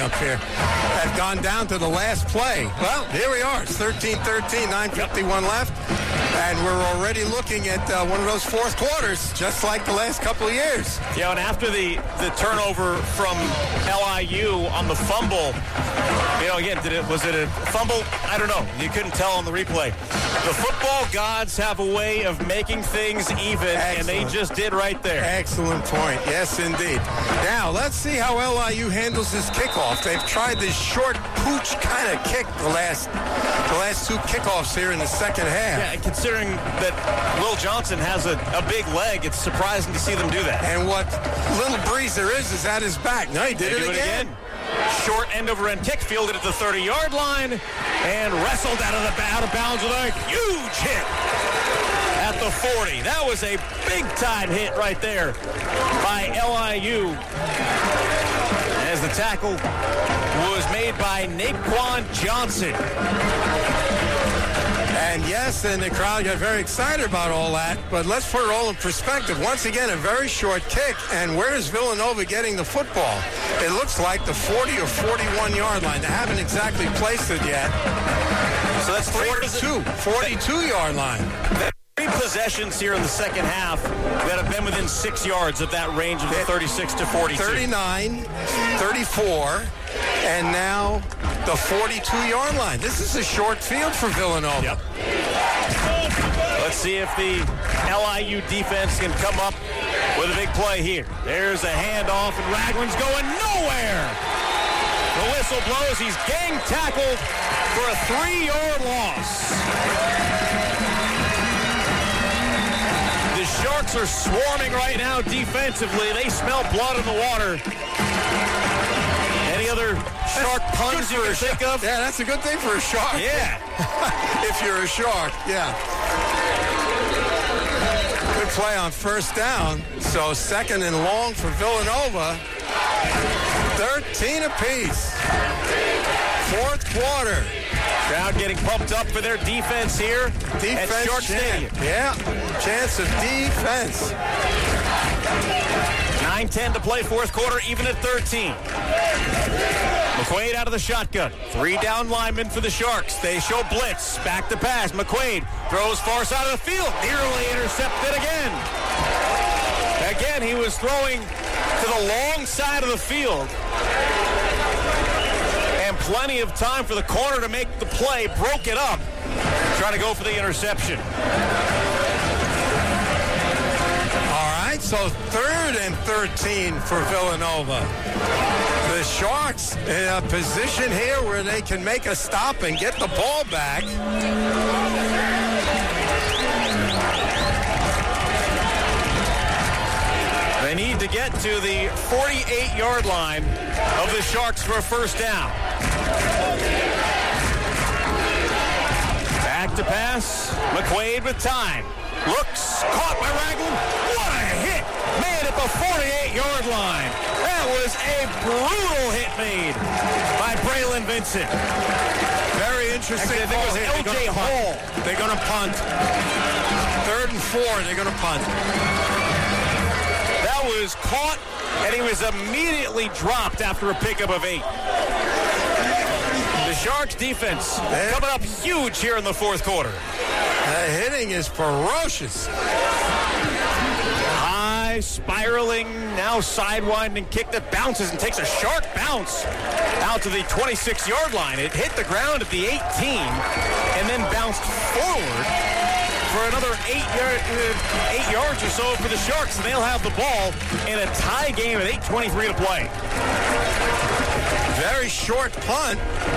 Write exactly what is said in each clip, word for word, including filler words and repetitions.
up here, had gone down to the last play. Well, here we are. It's thirteen thirteen, nine fifty-one left. And we're already looking at uh, one of those fourth quarters, just like the last couple of years. Yeah, and after the, the turnover from L I U on the fumble, you know, again, did it was it a fumble? I don't know. You couldn't tell on the replay. The football gods have a way of making things even, Excellent. and they just did right there. Excellent point. Yes, indeed. Now, let's see how L I U handles this kickoff. They've tried this short pooch kind of kick the last the last two kickoffs here in the second half. Yeah, considering that Will Johnson has a, a big leg, it's surprising to see them do that. And what little breeze there is is at his back. No, he did it, it again. again. Short end over end kick, fielded at the thirty-yard line, and wrestled out of the out of bounds with a huge hit at the forty. That was a big-time hit right there by L I U, as the tackle was made by Naquan Johnson. And yes, and the crowd got very excited about all that, but let's put it all in perspective. Once again, a very short kick, and where is Villanova getting the football? It looks like the forty or forty-one-yard line. They haven't exactly placed it yet. So that's forty-two, forty-two-yard line. Three possessions here in the second half that have been within six yards of that range of the thirty-six to forty-two. thirty-nine, thirty-four, and now the forty-two-yard line. This is a short field for Villanova. Yep. Let's see if the L I U defense can come up with a big play here. There's a handoff, and Ragland's going nowhere. The whistle blows. He's gang tackled for a three-yard loss. The Sharks are swarming right now defensively. They smell blood in the water. Any other shark puns you can think of? Yeah, that's a good thing for a shark. Yeah. If you're a shark, yeah. Good play on first down. So second and long for Villanova. thirteen apiece. Fourth quarter. Crowd getting pumped up for their defense here Defense at Shark chance. Stadium. Yeah, chance of defense. nine ten to play, fourth quarter, even at thirteen. McQuaid out of the shotgun. Three down linemen for the Sharks. They show blitz. Back to pass. McQuaid throws far side of the field. Nearly intercepted again. Again, he was throwing to the long side of the field. And plenty of time for the corner to make the play. Broke it up. Trying to go for the interception. So third and thirteen for Villanova. The Sharks in a position here where they can make a stop and get the ball back. They need to get to the forty-eight-yard line of the Sharks for a first down. Back to pass. McQuaid with time. Looks, caught by Ragland. What a hit! Made at the forty-eight-yard line. That was a brutal hit made by Braylon Vincent. Very interesting. Actually, I think it was L J Hall. They're going to punt. Third and four, they're going to punt. That was caught, and he was immediately dropped after a pickup of eight. The Sharks defense coming up huge here in the fourth quarter. The hitting is ferocious. High, spiraling, now sidewinding kick that bounces and takes a sharp bounce out to the twenty-six-yard line. It hit the ground at the eighteen and then bounced forward for another eight, yard, uh, eight yards or so for the Sharks, and they'll have the ball in a tie game at eight twenty-three to play. Very short punt.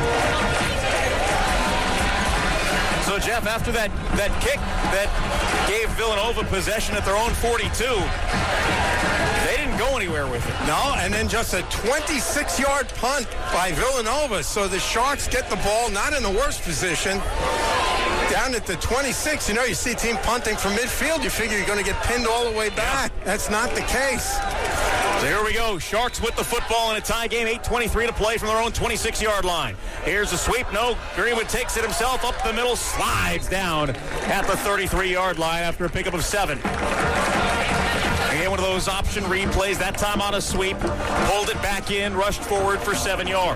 So, Jeff, after that, that kick that gave Villanova possession at their own forty-two, they didn't go anywhere with it. No, and then just a twenty-six-yard punt by Villanova. So the Sharks get the ball not in the worst position. Down at the twenty-six, you know, you see a team punting from midfield, you figure you're going to get pinned all the way back. That's not the case. So here we go. Sharks with the football in a tie game. eight twenty-three to play from their own twenty-six-yard line. Here's a sweep. No, Greenwood takes it himself up the middle, slides down at the thirty-three-yard line after a pickup of seven. Again, one of those option replays, that time on a sweep. Pulled it back in, rushed forward for seven yards.